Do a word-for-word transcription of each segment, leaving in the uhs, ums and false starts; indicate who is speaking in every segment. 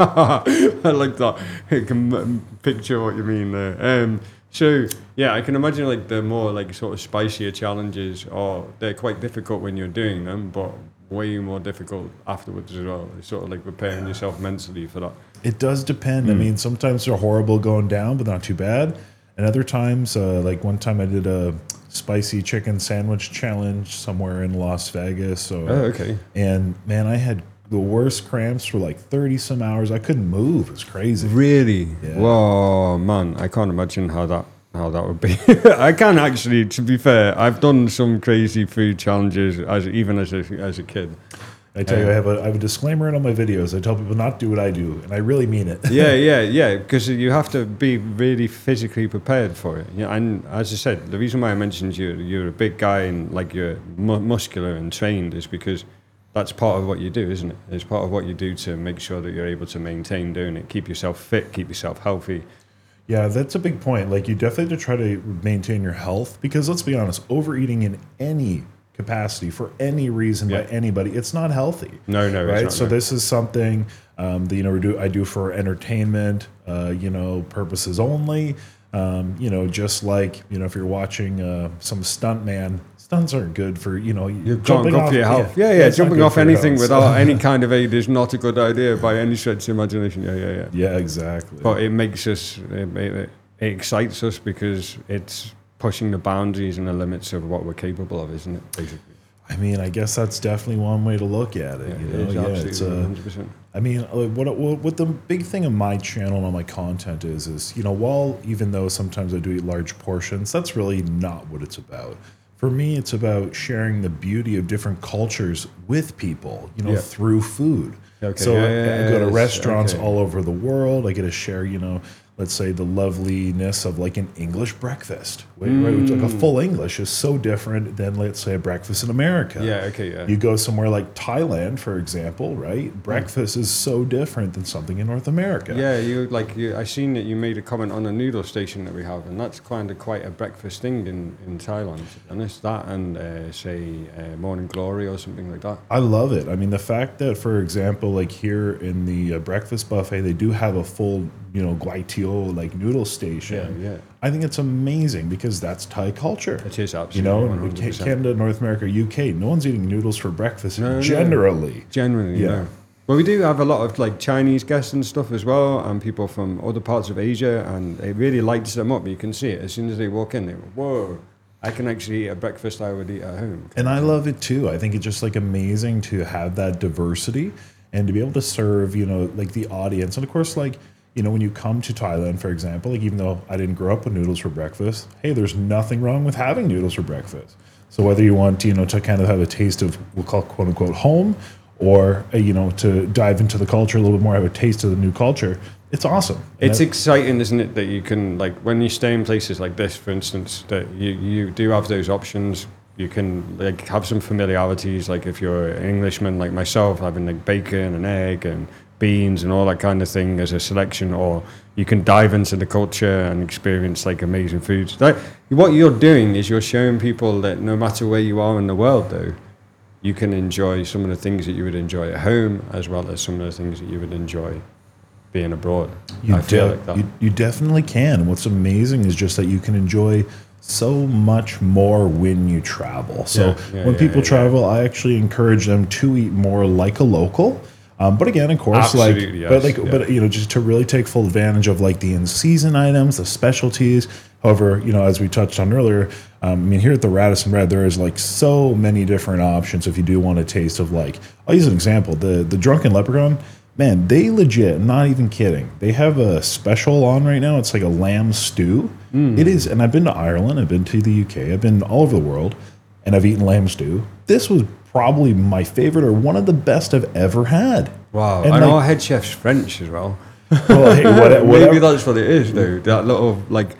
Speaker 1: I like that. I can m- picture what you mean there. Um, so yeah, I can imagine like the more like sort of spicier challenges, or they're quite difficult when you're doing them, but way more difficult afterwards as well. It's sort of like preparing yourself mentally for that.
Speaker 2: It does depend. Mm. I mean, sometimes they're horrible going down, but not too bad. And other times, uh, like one time I did a spicy chicken sandwich challenge somewhere in Las Vegas. So,
Speaker 1: oh, okay.
Speaker 2: And man, I had the worst cramps for like thirty some hours. I couldn't move. It was crazy.
Speaker 1: Really?
Speaker 2: Yeah.
Speaker 1: Whoa, man! I can't imagine how that how that would be. I can actually. To be fair, I've done some crazy food challenges as even as a as a kid.
Speaker 2: I tell
Speaker 1: um,
Speaker 2: you, I have a I have a disclaimer in all my videos. I tell people not do what I do, and I really mean it.
Speaker 1: yeah, yeah, yeah. Because you have to be really physically prepared for it. Yeah, and as I said, the reason why I mentioned you, you're a big guy and like you're mu- muscular and trained, is because that's part of what you do, isn't it? It's part of what you do to make sure that you're able to maintain doing it, keep yourself fit, keep yourself healthy.
Speaker 2: Yeah, that's a big point. Like, you definitely have to try to maintain your health, because let's be honest, overeating in any capacity for any reason yeah. by anybody, it's not healthy.
Speaker 1: No, no,
Speaker 2: right.
Speaker 1: It's not,
Speaker 2: so
Speaker 1: no.
Speaker 2: This is something um, that you know we do. I do for entertainment, uh, you know, purposes only. Um, you know, just like you know, if you're watching uh, some stuntman. Stunts aren't good for, you know,
Speaker 1: you're jumping off, off your health. Yeah, yeah, yeah jumping off anything without any kind of aid is not a good idea by any stretch of imagination. Yeah, yeah, yeah.
Speaker 2: Yeah, exactly.
Speaker 1: But it makes us, it, it, it excites us because it's pushing the boundaries and the limits of what we're capable of, isn't it, basically?
Speaker 2: I mean, I guess that's definitely one way to look at it.
Speaker 1: Yeah,
Speaker 2: you know?
Speaker 1: it is,
Speaker 2: yeah,
Speaker 1: absolutely,
Speaker 2: it's, uh,
Speaker 1: one hundred percent.
Speaker 2: I mean, what, what what the big thing of my channel and all my content is, is, you know, while even though sometimes I do eat large portions, that's really not what it's about. For me, it's about sharing the beauty of different cultures with people, you know, yeah. through food.
Speaker 1: Okay.
Speaker 2: So
Speaker 1: yeah,
Speaker 2: I,
Speaker 1: yeah,
Speaker 2: I go to
Speaker 1: yeah,
Speaker 2: restaurants
Speaker 1: okay.
Speaker 2: all over the world. I get to share, you know, let's say the loveliness of like an English breakfast. Right?
Speaker 1: Mm.
Speaker 2: Like a full English is so different than, let's say, a breakfast in America.
Speaker 1: Yeah, okay, yeah.
Speaker 2: You go somewhere like Thailand, for example, right? Breakfast mm. is so different than something in North America.
Speaker 1: Yeah, you like you. I seen that you made a comment on a noodle station that we have, and that's kind of quite a breakfast thing in, in Thailand. To be honest, that and uh, say uh, Morning Glory or something like that.
Speaker 2: I love it. I mean, the fact that, for example, like here in the uh, breakfast buffet, they do have a full, you know, guai tio like noodle station.
Speaker 1: Yeah, yeah.
Speaker 2: I think it's amazing because that's Thai culture.
Speaker 1: It is absolutely.
Speaker 2: You know,
Speaker 1: one hundred percent.
Speaker 2: Canada, North America, U K, no one's eating noodles for breakfast
Speaker 1: no,
Speaker 2: generally.
Speaker 1: No. Generally,
Speaker 2: yeah.
Speaker 1: No. Well, we do have a lot of like Chinese guests and stuff as well, and people from other parts of Asia, and it really lights them up. You can see it as soon as they walk in. They go, "Whoa! I can actually eat a breakfast I would eat at home."
Speaker 2: And I love it too. I think it's just like amazing to have that diversity and to be able to serve, you know, like the audience. And of course, like, you know, when you come to Thailand, for example, like even though I didn't grow up with noodles for breakfast, hey, there's nothing wrong with having noodles for breakfast. So whether you want, you know, to kind of have a taste of, we'll call it quote unquote home, or, uh, you know, to dive into the culture a little bit more, have a taste of the new culture, it's awesome.
Speaker 1: It's exciting, isn't it, that you can, like, when you stay in places like this, for instance, that you, you do have those options. You can, like, have some familiarities, like if you're an Englishman like myself, having, like, bacon and egg and beans and all that kind of thing as a selection, or you can dive into the culture and experience, like, amazing foods. Like, what you're doing is you're showing people that no matter where you are in the world, though, you can enjoy some of the things that you would enjoy at home as well as some of the things that you would enjoy being abroad.
Speaker 2: You,
Speaker 1: I feel
Speaker 2: de-
Speaker 1: like that.
Speaker 2: you, you definitely can. What's amazing is just that you can enjoy so much more when you travel. So
Speaker 1: Yeah, yeah,
Speaker 2: when
Speaker 1: yeah,
Speaker 2: people
Speaker 1: yeah,
Speaker 2: travel, I actually encourage them to eat more like a local. Um, but again, of course,
Speaker 1: Absolutely,
Speaker 2: like,
Speaker 1: yes,
Speaker 2: but like,
Speaker 1: yeah.
Speaker 2: but you know, just to really take full advantage of like the in-season items, the specialties. However, you know, as we touched on earlier, um, I mean, here at the Radisson Red, there is like so many different options. If you do want a taste of like, I'll use an example: the the Drunken Leprechaun. Man, they legit, I'm not even kidding. They have a special on right now. It's like a lamb stew. Mm. It is, and I've been to Ireland, I've been to the U K, I've been all over the world, and I've eaten lamb stew. This was probably my favorite or one of the best I've ever had.
Speaker 1: Wow,
Speaker 2: and
Speaker 1: I
Speaker 2: like,
Speaker 1: know our head chef's French as well.
Speaker 2: Well, hey, what,
Speaker 1: Maybe that's what it is, though. That little, like,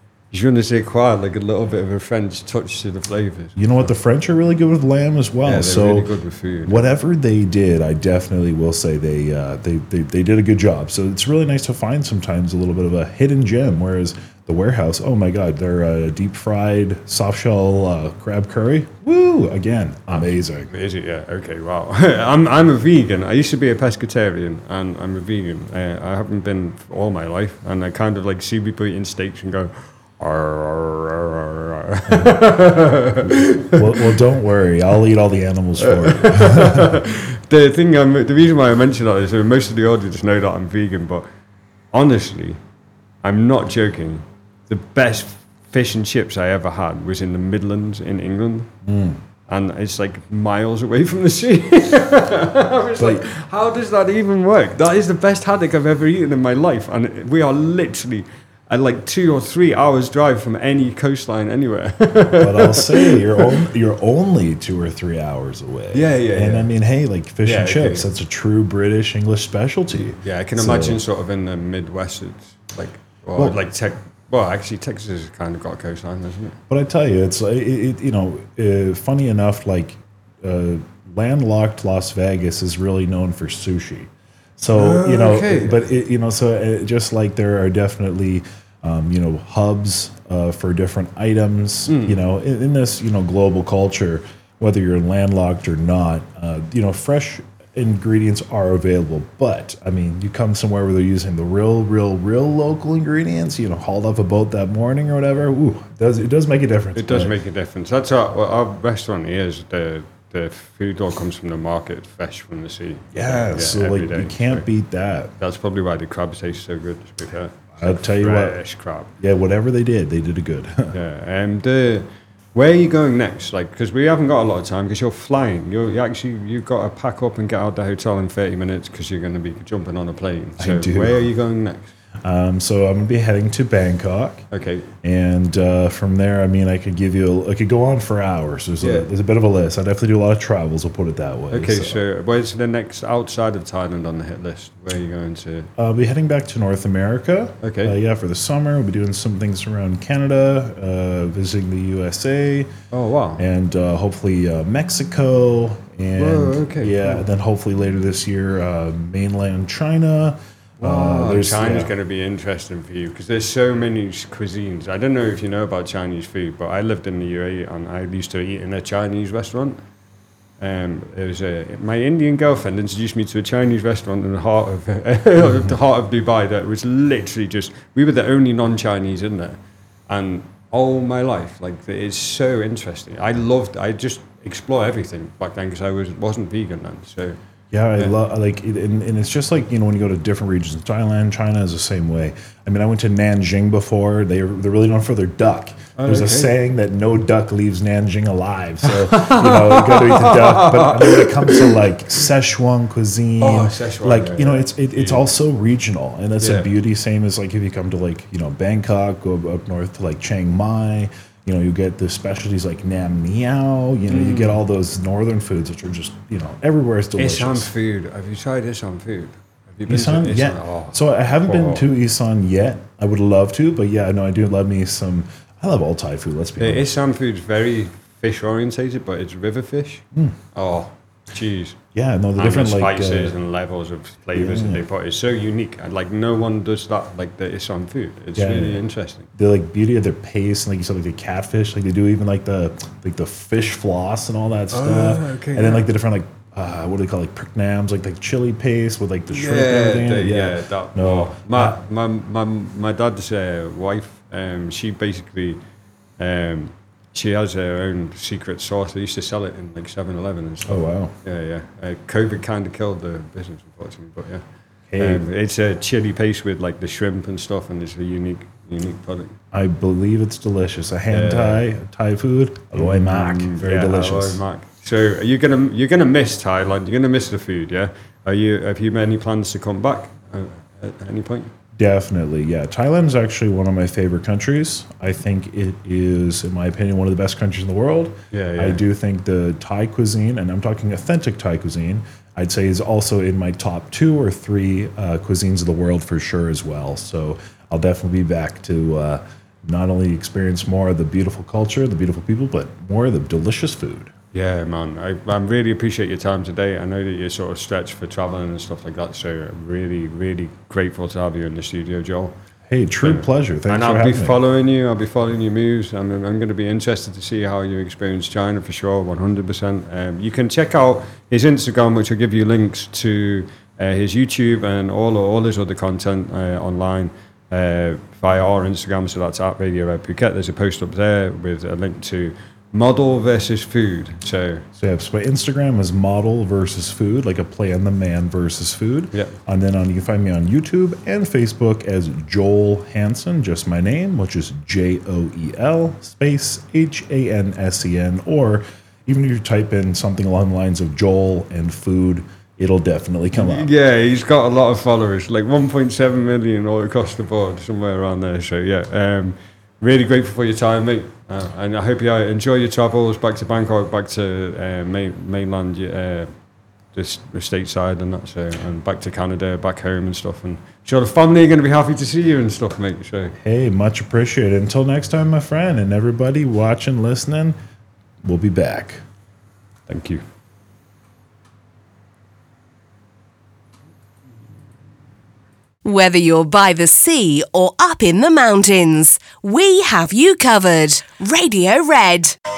Speaker 1: je ne sais quoi, like a little bit of a French touch to the flavors.
Speaker 2: You know what? The French are really good with lamb as well.
Speaker 1: Yeah, they're
Speaker 2: so
Speaker 1: really good with food.
Speaker 2: Whatever they did, I definitely will say they, uh, they they they did a good job. So it's really nice to find sometimes a little bit of a hidden gem. Whereas the Warehouse. Oh my God, their uh, deep fried soft shell uh, crab curry. Woo! Again, amazing.
Speaker 1: Is it? Yeah. Okay. Wow. I'm I'm a vegan. I used to be a pescatarian, and I'm a vegan. Uh, I haven't been for all my life, and I kind of like see people eating steaks and go. Arr, arr, arr, arr, arr.
Speaker 2: well, well, don't worry. I'll eat all the animals for you.
Speaker 1: the thing, I'm, the reason why I mention that is that most of the audience know that I'm vegan, but honestly, I'm not joking. The best fish and chips I ever had was in the Midlands in England. Mm. And it's like miles away from the sea. I was like, how does that even work? That is the best haddock I've ever eaten in my life. And we are literally at like two or three hours drive from any coastline anywhere.
Speaker 2: But I'll say you're, on, you're only two or three hours away.
Speaker 1: Yeah, yeah,
Speaker 2: And
Speaker 1: yeah.
Speaker 2: I mean, hey, like fish
Speaker 1: Yeah,
Speaker 2: and chips,
Speaker 1: okay.
Speaker 2: that's a true British English specialty.
Speaker 1: Yeah, I can
Speaker 2: So-
Speaker 1: imagine sort of in the Midwest, it's like, or
Speaker 2: Well-
Speaker 1: like tech. Well, actually, Texas has kind of got a coastline, doesn't it?
Speaker 2: But I tell you, it's like it, it, you know, uh, funny enough, like uh, landlocked Las Vegas is really known for sushi. So you know,
Speaker 1: Okay.
Speaker 2: but it, you know, so uh, just like there are definitely um, you know hubs uh, for different items. You know, in, in this you know global culture, whether you're landlocked or not, uh, you know, fresh ingredients are available. But I mean, you come somewhere where they're using the real, real, real local ingredients. You know, hauled off a boat that morning or whatever. Ooh, it does it does make a difference?
Speaker 1: It does
Speaker 2: But-
Speaker 1: make a difference. That's our, well, our restaurant here is the the food all comes from the market, fresh from the sea.
Speaker 2: Yeah, so
Speaker 1: every
Speaker 2: like
Speaker 1: day.
Speaker 2: you can't
Speaker 1: So
Speaker 2: beat that.
Speaker 1: That's probably why the crab tastes so good. To be fair.
Speaker 2: I'll tell you what.
Speaker 1: Fresh crab.
Speaker 2: Yeah, whatever they did, they did it good.
Speaker 1: Yeah. And uh, where are you going next? Like, because we haven't got a lot of time because you're flying. You're you actually you've got to pack up and get out the hotel in thirty minutes because you're going to be jumping on a plane.
Speaker 2: I
Speaker 1: So
Speaker 2: do.
Speaker 1: where are you going next?
Speaker 2: um, so I'm gonna be heading to Bangkok,
Speaker 1: Okay.
Speaker 2: and uh, from there, I mean, I could give you, a, I could go on for hours. There's
Speaker 1: Yeah.
Speaker 2: a there's a bit of a list. I definitely do a lot of travels. I'll put it that way.
Speaker 1: Okay. So where's the next outside of Thailand on the hit list? Where are you going to?
Speaker 2: I'll be heading back to North America.
Speaker 1: Okay.
Speaker 2: Uh, yeah, for the summer, we'll be doing some things around Canada, uh, visiting the U S A,
Speaker 1: Oh wow.
Speaker 2: and uh, hopefully uh, Mexico, and
Speaker 1: Whoa, okay,
Speaker 2: yeah,
Speaker 1: cool.
Speaker 2: and then hopefully later this year, uh, mainland China. Uh,
Speaker 1: Oh,
Speaker 2: there's-
Speaker 1: China's
Speaker 2: yeah.
Speaker 1: going to be interesting for you because there's so many cuisines. I don't know if you know about Chinese food, but I lived in the U A E and I used to eat in a Chinese restaurant. Um, it was a, my Indian girlfriend introduced me to a Chinese restaurant in the heart of the heart of Dubai. That was literally just we were the only non-Chinese in there, and all my life, like it's so interesting. I loved. I just explore everything back then because I was wasn't vegan then. So
Speaker 2: Yeah, I
Speaker 1: Yeah.
Speaker 2: love like, it, and, and it's just like you know when you go to different regions in Thailand, China is the same way. I mean, I went to Nanjing before. They they're really known for their duck.
Speaker 1: Oh,
Speaker 2: There's a
Speaker 1: okay.
Speaker 2: saying that no duck leaves Nanjing alive. So you know you got to eat the duck. But I mean, when it comes to like Szechuan cuisine,
Speaker 1: Oh, Szechuan,
Speaker 2: like
Speaker 1: yeah,
Speaker 2: you know,
Speaker 1: yeah.
Speaker 2: it's it, it's
Speaker 1: Yeah.
Speaker 2: also regional, and that's
Speaker 1: Yeah.
Speaker 2: a beauty. Same as like if you come to like you know Bangkok, go up north to like Chiang Mai. You know, you get the specialties like Nam Niao. You know, you get all those northern foods, which are just you know everywhere is delicious.
Speaker 1: Isan food. Have you tried Isan food? Have you been
Speaker 2: Isan,
Speaker 1: to
Speaker 2: yeah.
Speaker 1: Oh.
Speaker 2: So I haven't been
Speaker 1: Oh.
Speaker 2: to Isan yet. I would love to, but yeah, no, I do love me some. I love all Thai food. Let's be
Speaker 1: The
Speaker 2: honest.
Speaker 1: Isan food's very fish orientated, but it's river fish. Oh, jeez.
Speaker 2: Yeah, no, the
Speaker 1: And
Speaker 2: different
Speaker 1: the
Speaker 2: like
Speaker 1: spices
Speaker 2: uh,
Speaker 1: and levels of flavors that
Speaker 2: yeah.
Speaker 1: they put is so unique. And like no one does that like the Isan food. It's
Speaker 2: Yeah.
Speaker 1: really interesting.
Speaker 2: the like beauty of their paste, and like you said, like the catfish. Like they do even like the like the fish floss and all that stuff.
Speaker 1: Oh, okay,
Speaker 2: and then
Speaker 1: yeah.
Speaker 2: like the different like uh, what do they call it, like pricknams, like like chili paste with like the shrimp and
Speaker 1: Yeah,
Speaker 2: everything.
Speaker 1: the,
Speaker 2: in it.
Speaker 1: yeah. That,
Speaker 2: No.
Speaker 1: oh, my, my my my dad's uh, wife. Um, she basically, um, she has her own secret sauce. They used to sell it in like seven eleven and stuff.
Speaker 2: Oh wow.
Speaker 1: Yeah, yeah. Uh, COVID kind of killed the business, unfortunately, but yeah.
Speaker 2: Hey.
Speaker 1: Um, it's a chili paste with like the shrimp and stuff, and it's a unique, unique product.
Speaker 2: I believe it's delicious. A hand
Speaker 1: Yeah.
Speaker 2: Thai, Thai food, aloy mak, very
Speaker 1: Yeah,
Speaker 2: delicious.
Speaker 1: hello, Mark. So are you gonna you're gonna miss Thailand? You're gonna miss the food, yeah? Are you? Have you made any plans to come back uh, at any point?
Speaker 2: Definitely, yeah. Thailand is actually one of my favorite countries. I think it is, in my opinion, one of the best countries in the world.
Speaker 1: Yeah, yeah.
Speaker 2: I do think the Thai cuisine, and I'm talking authentic Thai cuisine, I'd say is also in my top two or three uh, cuisines of the world for sure as well. So I'll definitely be back to uh, not only experience more of the beautiful culture, the beautiful people, but more of the delicious food.
Speaker 1: Yeah, man. I, I really appreciate your time today. I know that you're sort of stretched for traveling and stuff like that. So I'm really, really grateful to have you in the studio, Joel.
Speaker 2: Hey, true yeah. pleasure. Thanks
Speaker 1: and
Speaker 2: for
Speaker 1: I'll
Speaker 2: having
Speaker 1: be
Speaker 2: me.
Speaker 1: following you. I'll be following your moves. I'm, I'm going to be interested to see how you experience China for sure, one hundred percent. Um, you can check out his Instagram, which will give you links to uh, his YouTube and all all his other content uh, online uh, via our Instagram. So that's at Radio Red Phuket. There's a post up there with a link to model versus food. So,
Speaker 2: so yeah, so my Instagram is model versus food, like a play on the man versus food.
Speaker 1: Yeah.
Speaker 2: And then on, you can find me on YouTube and Facebook as Joel Hansen, just my name, which is J O E L space H A N S E N. Or even if you type in something along the lines of Joel and food, it'll definitely come up.
Speaker 1: Yeah, he's got a lot of followers, like one point seven million all across the board, somewhere around there. So yeah, um, really grateful for your time, mate. Uh, and I hope you enjoy your travels back to Bangkok, back to uh, main, mainland, uh, this the stateside and that, so, and back to Canada, back home and stuff. And sure, the family are going to be happy to see you and stuff, mate. So.
Speaker 2: Hey, much appreciated. Until next time, my friend, and everybody watching, listening, we'll be back.
Speaker 1: Thank you.
Speaker 3: Whether you're by the sea or up in the mountains, we have you covered. Radio Red.